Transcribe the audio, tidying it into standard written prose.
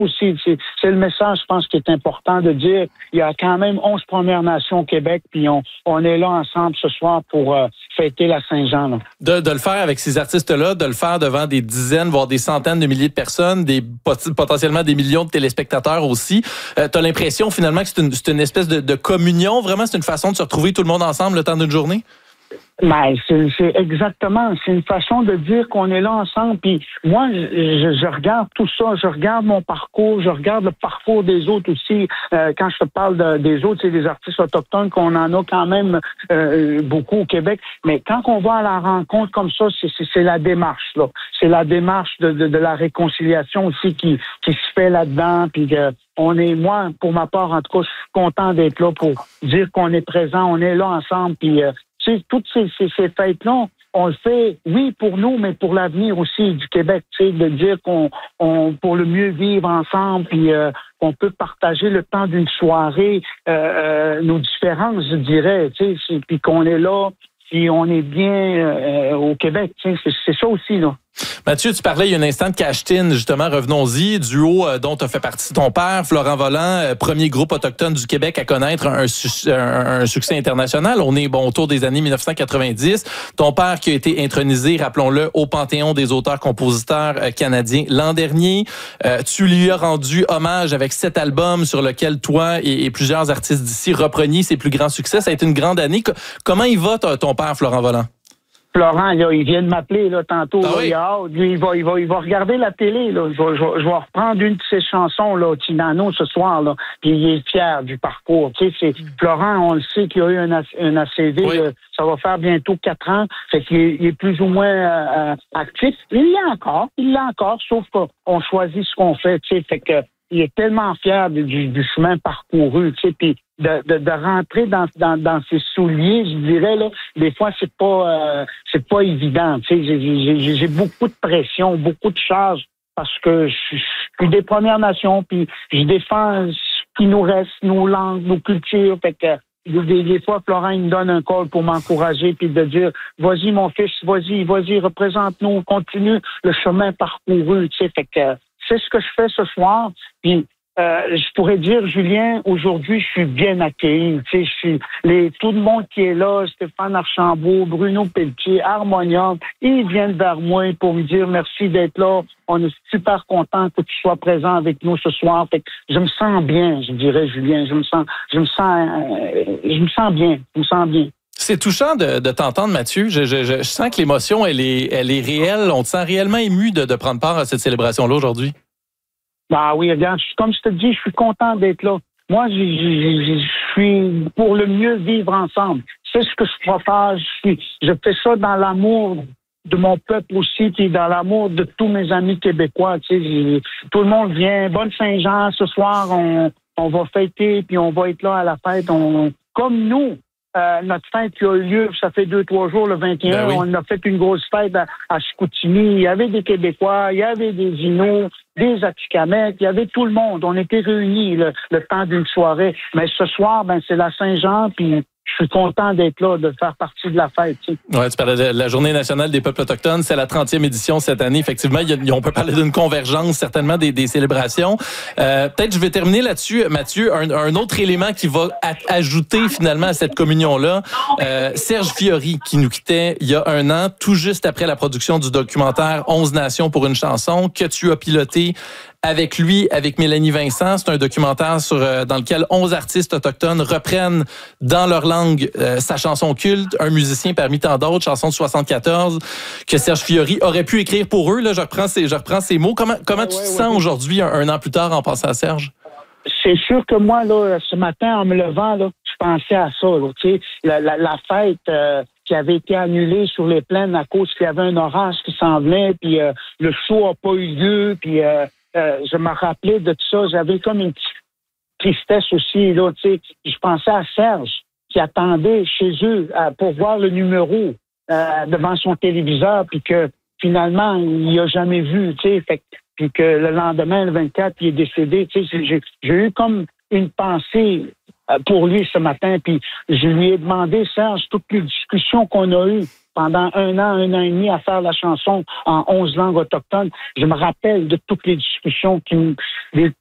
aussi. C'est le message, je pense, qui est important de dire. Il y a quand même 11 Premières Nations au Québec, puis on est là ensemble ce soir pour fêter la Saint-Jean. Là. De le faire avec ces artistes-là, de le faire devant des dizaines, voire des centaines de milliers de personnes, potentiellement des millions de téléspectateurs aussi. T'as l'impression finalement que c'est une espèce de communion, vraiment? C'est une façon de se retrouver tout le monde ensemble le temps d'une journée? Ben, c'est exactement. C'est une façon de dire qu'on est là ensemble. Puis moi, je regarde tout ça. Je regarde mon parcours. Je regarde le parcours des autres aussi. Quand je te parle des autres, c'est des artistes autochtones qu'on en a quand même beaucoup au Québec. Mais quand on va à la rencontre comme ça, c'est la démarche, là. C'est la démarche de la réconciliation aussi qui se fait là-dedans. Puis moi, pour ma part, en tout cas, je suis content d'être là pour dire qu'on est présent. On est là ensemble. Puis toutes ces fêtes-là, on le fait, oui, pour nous, mais pour l'avenir aussi du Québec, de dire qu'on pour le mieux vivre ensemble, puis qu'on peut partager le temps d'une soirée, nos différences, je dirais, puis qu'on est là, puis on est bien au Québec, c'est ça aussi, là. Mathieu, tu parlais il y a un instant de Cachetin, justement, revenons-y, duo dont a fait partie ton père, Florent Volant, premier groupe autochtone du Québec à connaître un succès international. On est autour des années 1990. Ton père qui a été intronisé, rappelons-le, au Panthéon des auteurs-compositeurs canadiens l'an dernier. Tu lui as rendu hommage avec 7 albums sur lesquels toi et plusieurs artistes d'ici repreniez ses plus grands succès. Ça a été une grande année. Comment il va, ton père, Florent Volant? Florent, là, il vient de m'appeler là, tantôt. Ah là, oui? Lui, il va regarder la télé. Là. Je vais reprendre une de ses chansons, là, Tinano, ce soir. Là. Puis il est fier du parcours. Florent, on le sait qu'il a eu un ACV. Oui. Là, ça va faire bientôt 4 ans. Fait qu'il est plus ou moins actif. Il l'a encore, sauf qu'on choisit ce qu'on fait. Fait que il est tellement fier du chemin parcouru. Puis de rentrer dans ses souliers, je dirais, là, des fois, c'est pas évident. J'ai beaucoup de pression, beaucoup de charges parce que je suis des Premières Nations, puis je défends ce qui nous reste, nos langues, nos cultures. Fait que des fois, Florent, il me donne un call pour m'encourager puis de dire, vas-y, mon fils, vas-y, représente-nous, continue le chemin parcouru. Fait que c'est ce que je fais ce soir. Puis je pourrais dire, Julien, aujourd'hui, je suis bien accueilli. Tout le monde qui est là, Stéphane Archambault, Bruno Pelletier, Harmonium, ils viennent vers moi pour me dire merci d'être là. On est super content que tu sois présent avec nous ce soir. Fait que je me sens bien, je dirais, Julien. Je me sens bien. C'est touchant de t'entendre, Mathieu. Je sens que l'émotion, elle est réelle. On te sent réellement ému de prendre part à cette célébration-là aujourd'hui. Bah oui, regarde, comme je te dis, je suis content d'être là. Moi, je suis pour le mieux vivre ensemble. C'est ce que je préfère. Je fais ça dans l'amour de mon peuple aussi, puis dans l'amour de tous mes amis québécois. Tout le monde vient. Bonne Saint-Jean, ce soir, on va fêter, puis on va être là à la fête. Comme nous. Notre fête qui a eu lieu, ça fait 2-3 jours, le 21, ben oui. On a fait une grosse fête à Chicoutimi. Il y avait des Québécois, il y avait des Inuits, des Atikamekw, il y avait tout le monde. On était réunis le temps d'une soirée. Mais ce soir, c'est la Saint-Jean, puis je suis content d'être là, de faire partie de la fête. Ouais, tu parlais de la Journée nationale des peuples autochtones. C'est la 30e édition cette année. Effectivement, on peut parler d'une convergence, certainement, des célébrations. Peut-être je vais terminer là-dessus, Mathieu. Un autre élément qui va ajouter finalement à cette communion-là, Serge Fiori, qui nous quittait il y a 1 an, tout juste après la production du documentaire 11 nations pour une chanson, que tu as piloté avec lui, avec Mélanie Vincent. C'est un documentaire dans lequel 11 artistes autochtones reprennent dans leur langue sa chanson culte, un musicien parmi tant d'autres, chanson de 74, que Serge Fiori aurait pu écrire pour eux. Là, je reprends ces mots. Comment tu te sens aujourd'hui, un an plus tard, en pensant à Serge? C'est sûr que moi, là, ce matin, en me levant, là, je pensais à ça. Là, la fête qui avait été annulée sur les plaines à cause qu'il y avait un orage qui s'en venait, puis le show n'a pas eu lieu, puis je me rappelais de tout ça. J'avais comme une petite tristesse aussi, là, tu sais. Je pensais à Serge, qui attendait chez eux pour voir le numéro devant son téléviseur, puis que finalement, il n'a jamais vu, tu sais. Puis que le lendemain, le 24, il est décédé. Tu sais, j'ai eu comme une pensée pour lui ce matin. Puis je lui ai demandé, Serge, toutes les discussions qu'on a eues pendant un an et demi à faire la chanson en 11 langues autochtones. Je me rappelle de toutes les discussions